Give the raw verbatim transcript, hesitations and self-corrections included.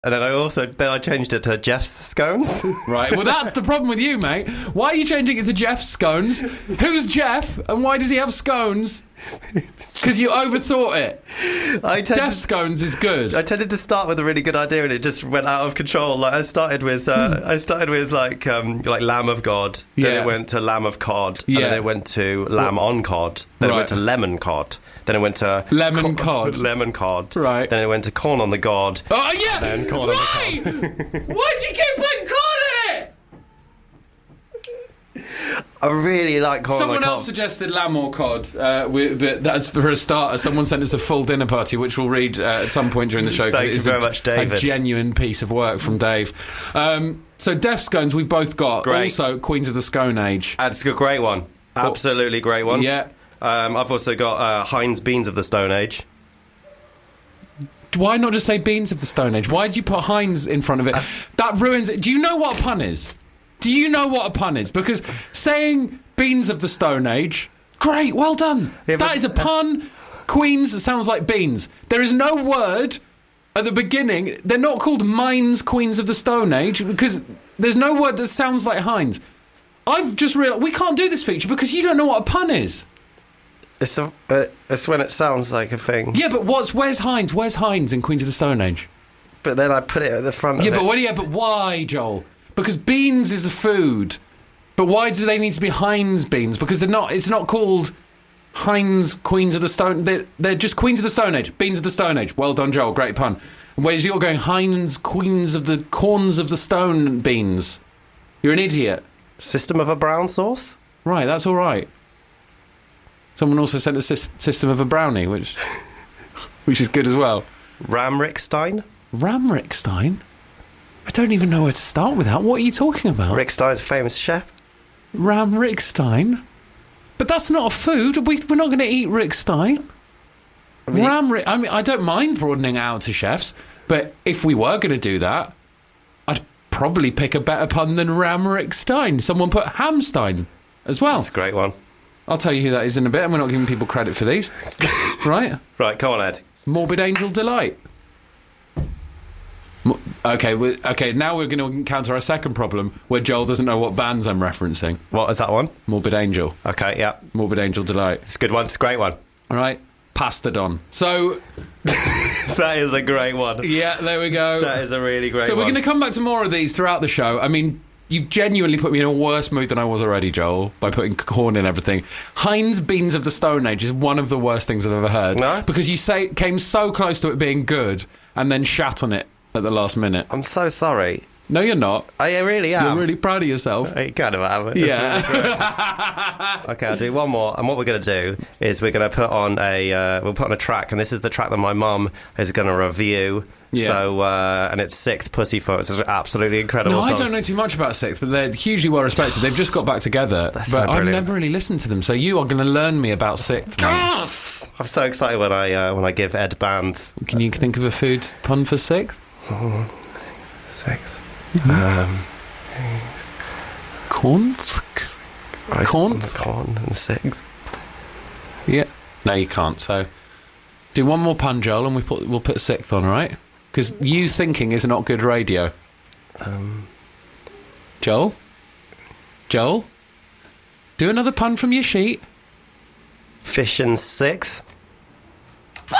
And then I also then I changed it to Jeff's scones. Right. Well, that's the problem with you, mate. Why are you changing it to Jeff's scones? Who's Jeff, and why does he have scones? Because you overthought it. I tended, Jeff's scones is good. I tended to start with a really good idea, and it just went out of control. Like I started with, uh, I started with like um, like Lamb of God. Then Yeah. it went to Lamb of Cod. Yeah. And then it went to Lamb on Cod. Then Right. it went to Lemon Cod. Then it went to Lemon cod. Lemon Cod. Right. Then it went to Corn on the God. Oh, yeah! Then corn on the Why? Why'd you keep putting corn in it? I really like Corn Someone on the else Cob. suggested lamb or cod, uh, we, but that's for a starter. Someone sent us a full dinner party, which we'll read uh, at some point during the show. 'cause Thank it you is very a, much, David. A genuine piece of work from Dave. Um, so Def Scones we've both got. Great. Also Queens of the Scone Age. That's a great one. Absolutely great one. Yeah. Um, I've also got uh, Heinz Beans of the Stone Age. Why not just say Beans of the Stone Age? Why did you put Heinz in front of it? That ruins it. Do you know what a pun is? Do you know what a pun is? Because saying Beans of the Stone Age, great, well done. Yeah, but- that is a pun. Queens sounds like beans. There is no word at the beginning. They're not called Mines Queens of the Stone Age because there's no word that sounds like Heinz. I've just realised we can't do this feature because you don't know what a pun is. It's, a, uh, it's when it sounds like a thing. Yeah, but what's where's Heinz? Where's Heinz in Queens of the Stone Age? But then I put it at the front Yeah, of but it. what, yeah, but why, Joel? Because beans is a food. But why do they need to be Heinz beans? Because they're not. It's not called Heinz Queens of the Stone. They're, they're just Queens of the Stone Age. Beans of the Stone Age. Well done, Joel. Great pun. Whereas you're going Heinz Queens of the Corns of the Stone Beans. You're an idiot. System of a brown sauce? Right, that's all right. Someone also sent a sys- system of a brownie, which which is good as well. Ramrickstein? Ramrickstein? I don't even know where to start with that. What are you talking about? Rick Stein's a famous chef. Ram Rickstein? But that's not a food. We, we're not going to eat Rickstein. I mean, Ram Rick... I mean, I don't mind broadening out to chefs, but if we were going to do that, I'd probably pick a better pun than Ram Rickstein. Someone put Hamstein as well. That's a great one. I'll tell you who that is in a bit, and we're not giving people credit for these. Right? Right, come on, Ed. Morbid Angel Delight. Mo- Okay, we okay. Now we're going to encounter our second problem, where Joel doesn't know what bands I'm referencing. What is that one? Morbid Angel, Okay, yeah. Morbid Angel Delight. It's a good one. It's a great one. All right, Pastodon. So That is a great one. yeah, there we go. That is a really great so we're one. going to come back to more of these throughout the show. I mean, you've genuinely put me in a worse mood than I was already, Joel, by putting corn in everything. Heinz Beans of the Stone Age is one of the worst things I've ever heard. No? Because you say came so close to it being good and then shat on it at the last minute. I'm so sorry. No, you're not. I really am. You're really proud of yourself. You kind of am. It's Yeah. really great. Okay, I'll do one more. And what we're going to do is we're going to put on a uh, we'll put on a track, and this is the track that my mum is going to review. Yeah. So uh, and it's Sixth Pussyfoot. It's an absolutely incredible No, I song. don't know too much about Sixth, but they're hugely well respected. They've just got back together. That's but so I've brilliant. never really listened to them, so you are going to learn me about Sixth, mate. Yes! I'm so excited when I uh, when I give Ed bands. Can you think of a food pun for Sixth? Sixth. Mm-hmm. Um, Corn? rice Corn? and corn and sixth. Yeah. No, you can't. So do one more pun, Joel, and we put we'll put Sixth on, all right? Because you thinking is not good radio. Um, Joel? Joel? Do another pun from your sheet. fish and sixth.